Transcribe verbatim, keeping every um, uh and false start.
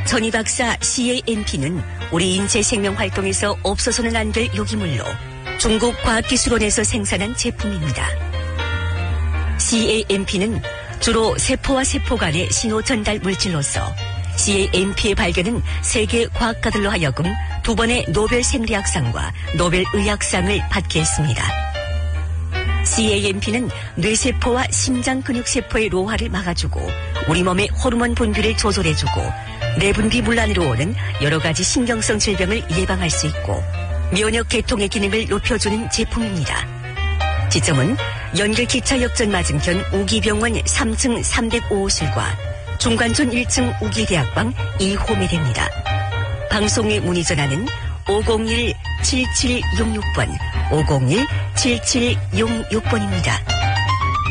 전희 박사 씨에이엠피는 우리 인체 생명 활동에서 없어서는 안 될 유기물로 중국 과학기술원에서 생산한 제품입니다. 씨에이엠피는 주로 세포와 세포 간의 신호 전달 물질로서 씨에이엠피의 발견은 세계 과학가들로 하여금 두 번의 노벨 생리학상과 노벨 의학상을 받게 했습니다. 씨에이엠피는 뇌세포와 심장 근육세포의 노화를 막아주고 우리 몸의 호르몬 분비를 조절해주고 내분비 문란으로 오는 여러 가지 신경성 질병을 예방할 수 있고 면역 계통의 기능을 높여주는 제품입니다. 지점은 연결기차 역전 맞은편 우기병원 삼 층 삼백오 호실과 중관촌 일 층 우기대학방 이 호매됩니다. 방송에 문의 전화는 오공일 칠칠육육 번, 오공일 칠칠육육 번입니다.